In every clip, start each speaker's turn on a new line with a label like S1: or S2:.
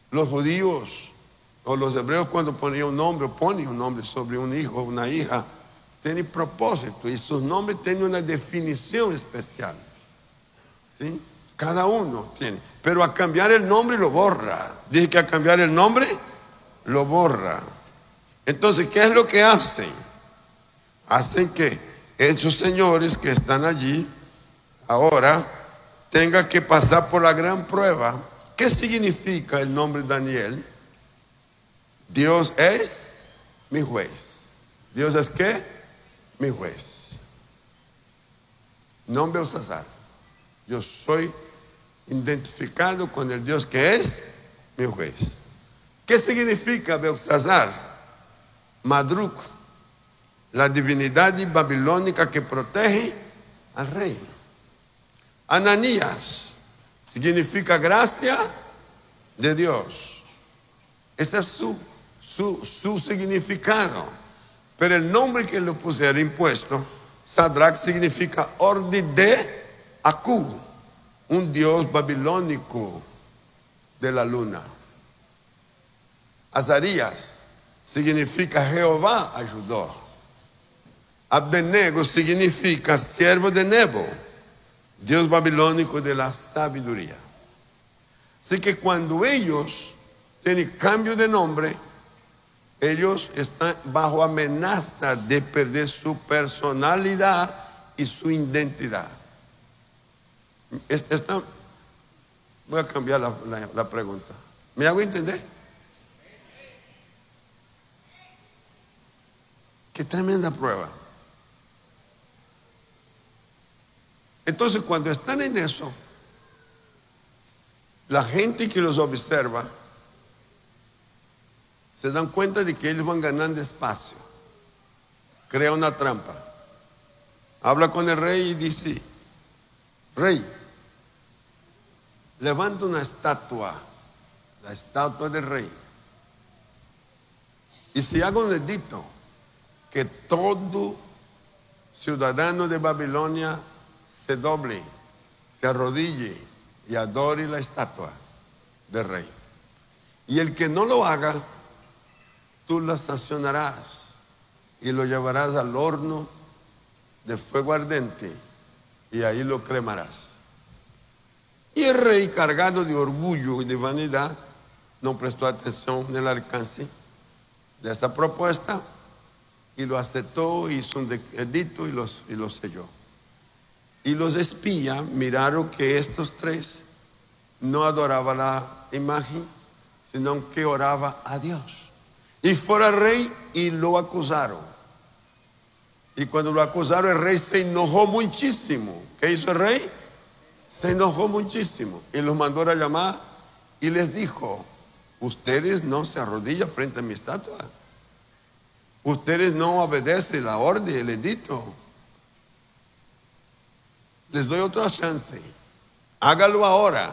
S1: Los judíos o los hebreos, cuando ponían un nombre sobre un hijo o una hija, tienen propósito y sus nombres tienen una definición especial. ¿Sí? Cada uno tiene. Pero a cambiar el nombre lo borra. Dije que a cambiar el nombre lo borra. Entonces, ¿qué es lo que hacen? Hacen que esos señores que están allí ahora tengan que pasar por la gran prueba. ¿Qué significa el nombre Daniel? Dios es mi juez. ¿Dios es qué? Mi juez. No Belsasar. Yo soy identificado con el Dios que es mi juez. ¿Qué significa Belsasar? Madruk, la divinidad babilónica que protege al rey. Ananías significa gracia de Dios. Ese es su significado. Pero el nombre que le pusieron impuesto, Sadrach, significa orden de Aku, un dios babilónico de la luna. Azarías significa Jehová ayudó. Abednego significa siervo de Nebo, dios babilónico de la sabiduría. Así que cuando ellos tienen cambio de nombre, ellos están bajo amenaza de perder su personalidad y su identidad. Voy a cambiar la pregunta. ¿Me hago entender? Qué tremenda prueba. Entonces, cuando están en eso, la gente que los observa se dan cuenta de que ellos van ganando espacio. Crea una trampa. Habla con el rey y dice: rey, levanta una estatua, la estatua del rey, y si hago un edicto que todo ciudadano de Babilonia se doble, se arrodille y adore la estatua del rey, y el que no lo haga, tú la sancionarás y lo llevarás al horno de fuego ardente y ahí lo cremarás. Y el rey, cargado de orgullo y de vanidad, no prestó atención en el alcance de esa propuesta y lo aceptó, hizo un edicto y lo selló. Y los espías miraron que estos tres no adoraban la imagen, sino que oraban a Dios. Y fuera el rey y lo acusaron. Y cuando lo acusaron, el rey se enojó muchísimo. ¿Qué hizo el rey? Se enojó muchísimo y los mandó a llamar y les dijo: ustedes no se arrodillan frente a mi estatua. Ustedes no obedecen la orden, el edicto. Les doy otra chance. Hágalo ahora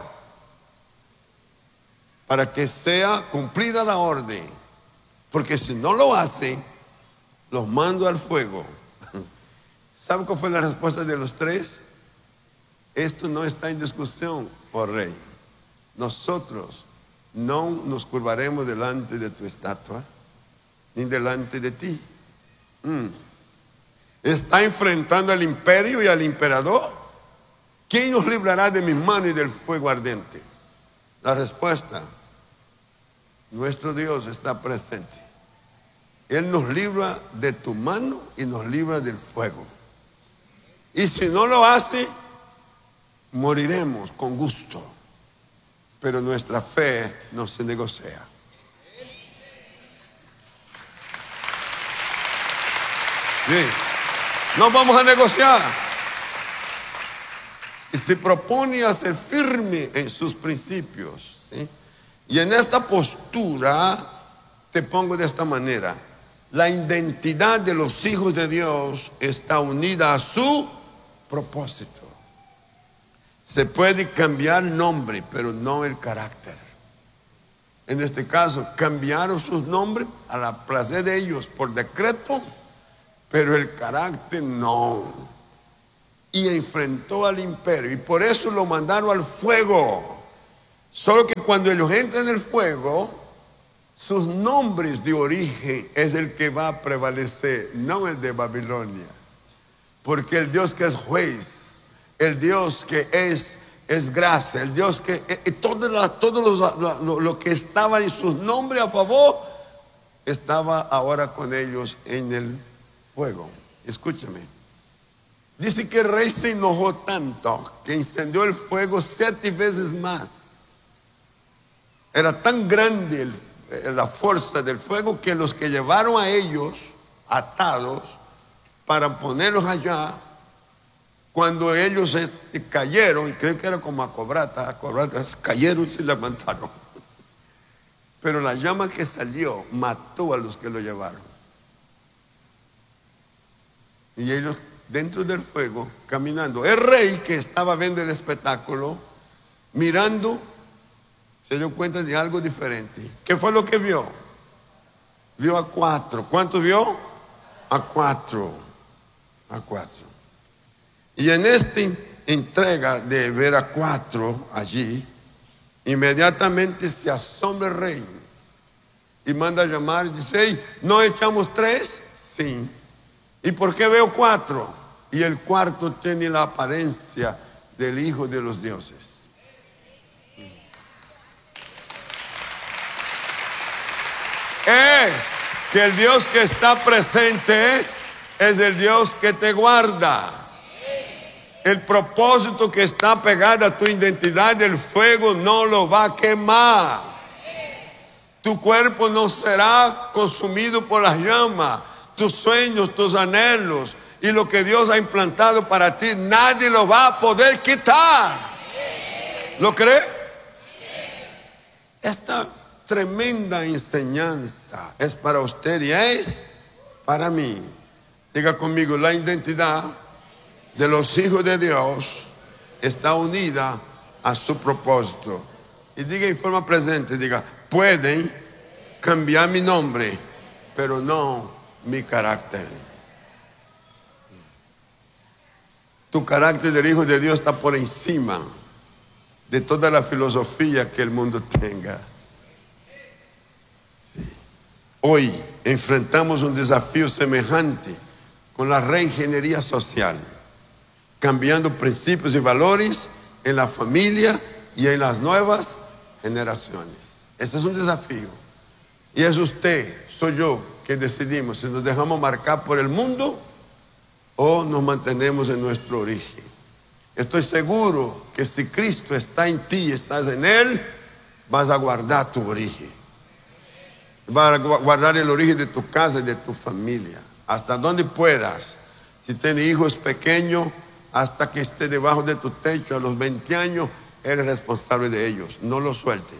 S1: para que sea cumplida la orden. Porque si no lo hace, los mando al fuego. ¿Sabe cuál fue la respuesta de los tres? Esto no está en discusión, oh rey. Nosotros no nos curvaremos delante de tu estatua, ni delante de ti. Está enfrentando al imperio y al emperador. ¿Quién nos librará de mis manos y del fuego ardente? La respuesta: nuestro Dios está presente. Él nos libra de tu mano y nos libra del fuego. Y si no lo hace, moriremos con gusto. Pero nuestra fe no se negocia. Sí, no vamos a negociar. Y se propone a ser firme en sus principios, ¿sí? Y en esta postura te pongo de esta manera: la identidad de los hijos de Dios está unida a su propósito. Se puede cambiar nombre, pero no el carácter. En este caso, cambiaron sus nombres a la placer de ellos por decreto, pero el carácter no. Y enfrentó al imperio, y por eso lo mandaron al fuego. Solo que cuando ellos entran en el fuego, sus nombres de origen es el que va a prevalecer, no el de Babilonia. Porque el Dios que es juez, el Dios que es gracia, el Dios que todo lo que estaba en sus nombres a favor, estaba ahora con ellos en el fuego. Escúcheme. Dice que el rey se enojó tanto que incendió el fuego 7 veces más. Era tan grande la fuerza del fuego que los que llevaron a ellos atados para ponerlos allá, cuando ellos cayeron, y creo que era como acobratas cayeron y se levantaron. Pero la llama que salió mató a los que lo llevaron. Y ellos dentro del fuego, caminando. El rey que estaba viendo el espectáculo, mirando, se dio cuenta de algo diferente. ¿Qué fue lo que vio? Vio a 4. ¿Cuántos vio? A 4. A 4. Y en esta entrega de ver a 4 allí, inmediatamente se asombra el rey y manda a llamar y dice: hey, ¿no echamos 3? Sí. ¿Y por qué veo 4? Y el cuarto tiene la apariencia del Hijo de los dioses. Es que el Dios que está presente es el Dios que te guarda. El propósito que está pegado a tu identidad, el fuego no lo va a quemar. Tu cuerpo no será consumido por las llamas. Tus sueños, tus anhelos y lo que Dios ha implantado para ti, nadie lo va a poder quitar. ¿Lo cree? Esta tremenda enseñanza es para usted y es para mí. Diga conmigo: la identidad de los hijos de Dios está unida a su propósito. Y diga en forma presente, diga: pueden cambiar mi nombre, pero no mi carácter. Tu carácter del hijo de Dios está por encima de toda la filosofía que el mundo tenga. Sí. Hoy enfrentamos un desafío semejante con la reingeniería social, cambiando principios y valores en la familia y en las nuevas generaciones. Este es un desafío. Y es usted, soy yo, que decidimos si nos dejamos marcar por el mundo o nos mantenemos en nuestro origen. Estoy seguro que si Cristo está en ti y estás en Él, vas a guardar tu origen. Vas a guardar el origen de tu casa y de tu familia. Hasta donde puedas. Si tienes hijos pequeños, hasta que esté debajo de tu techo a los 20 años, eres responsable de ellos. No los sueltes.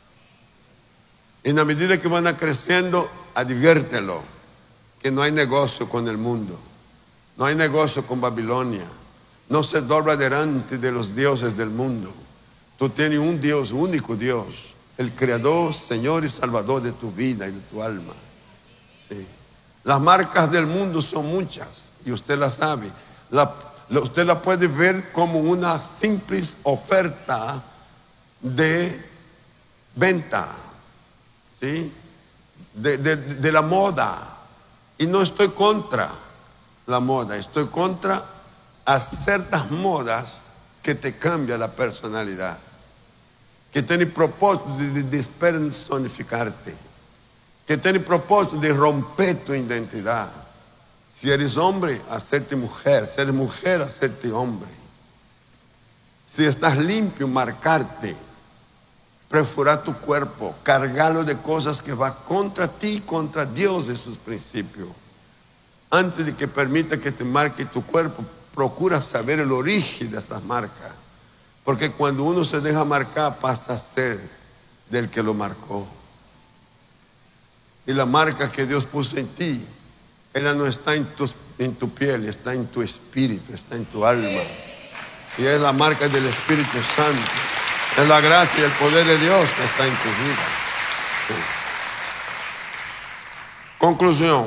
S1: En la medida que van creciendo, adviértelo que no hay negocio con el mundo, no hay negocio con Babilonia. No se dobla delante de los dioses del mundo. Tú tienes un Dios, único Dios, el Creador, Señor y Salvador de tu vida y de tu alma. Sí. Las marcas del mundo son muchas y usted las sabe. Usted la puede ver como una simple oferta de venta, ¿sí? De la moda. Y no estoy contra la moda, estoy contra a ciertas modas que te cambian la personalidad, que tienen propósito de despersonificarte, que tienen propósito de romper tu identidad. Si eres hombre, hacerte mujer. Si eres mujer, hacerte hombre. Si estás limpio, marcarte, perforar tu cuerpo, cargarlo de cosas que van contra ti, contra Dios y sus principios. Antes de que permita que te marque tu cuerpo, procura saber el origen de estas marcas. Porque cuando uno se deja marcar, pasa a ser del que lo marcó. Y la marca que Dios puso en ti, ella no está en tu piel, está en tu espíritu, está en tu alma. Y es la marca del Espíritu Santo. Es la gracia y el poder de Dios que está en tu vida. Sí. Conclusión.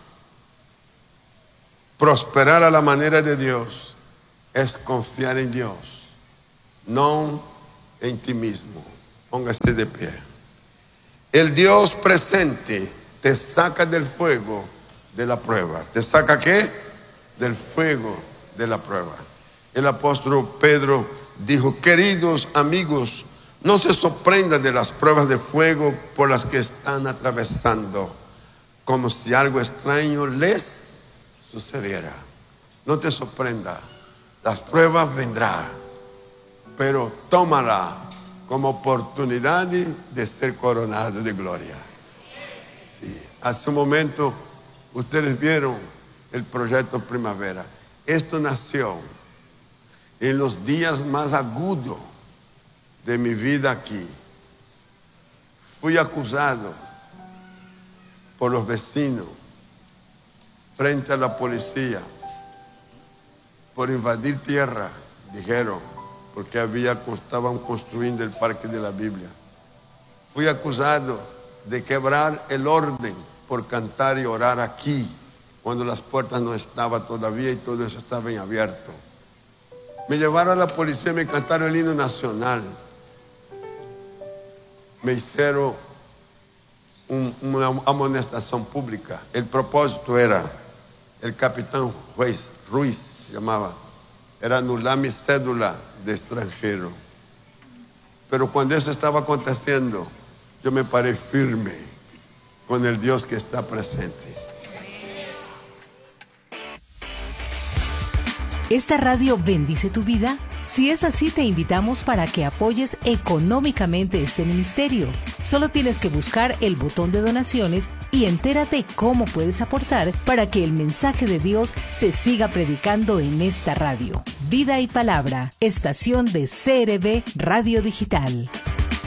S1: Prosperar a la manera de Dios es confiar en Dios, no en ti mismo. Póngase de pie. El Dios presente te saca del fuego de la prueba. ¿Te saca qué? Del fuego de la prueba. El apóstol Pedro dijo: queridos amigos, no se sorprendan de las pruebas de fuego por las que están atravesando, como si algo extraño les sucediera. No te sorprenda, las pruebas vendrán, pero tómala como oportunidad de ser coronado de gloria. Sí, hace un momento ustedes vieron el proyecto Primavera. Esto nació en los días más agudos de mi vida aquí. Fui acusado por los vecinos frente a la policía por invadir tierra, dijeron, porque estaban construyendo el Parque de la Biblia. Fui acusado de quebrar el orden por cantar y orar aquí, cuando las puertas no estaban todavía y todo eso estaba en abierto. Me llevaron a la policía y me cantaron el himno nacional. Me hicieron una amonestación pública. El propósito era, el capitán Ruiz se llamaba, era anular mi cédula de extranjero. Pero cuando eso estaba aconteciendo, yo me paré firme con el Dios que está presente.
S2: ¿Esta radio bendice tu vida? Si es así, te invitamos para que apoyes económicamente este ministerio. Solo tienes que buscar el botón de donaciones y entérate cómo puedes aportar para que el mensaje de Dios se siga predicando en esta radio. Vida y Palabra, estación de CRB Radio Digital.